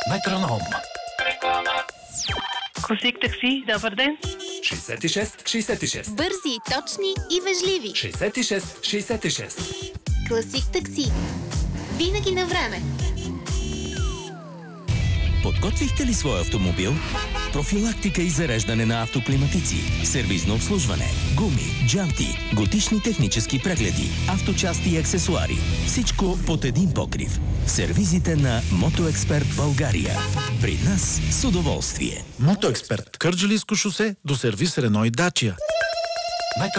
Метроном. Класик такси, добър ден. 66-66. Бързи, точни и вежливи. 66-66. Класик такси. Винаги на време. Подготвихте ли своя автомобил? Профилактика и зареждане на автоклиматици, сервизно обслужване, гуми, джанти, годишни технически прегледи, авточасти и аксесуари. Всичко под един покрив. В сервизите на Мотоексперт България. При нас с удоволствие. Мотоексперт. Кърджалийско шосе до сервис Рено и Дачия.